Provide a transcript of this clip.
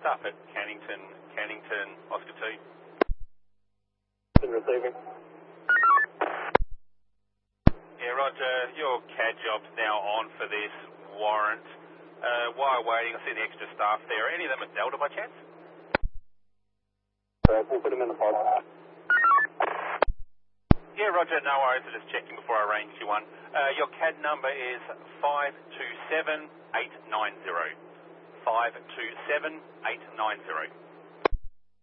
staff at Cannington, Oscar 2. Been receiving. Yeah, Roger, your CAD job's now on for this warrant. While waiting, I see the extra staff there. Are any of them at Delta by chance? We'll put them in the pod. Yeah, Roger, no worries. I'm just checking before I arrange you one. Your CAD number is 527890. 527890.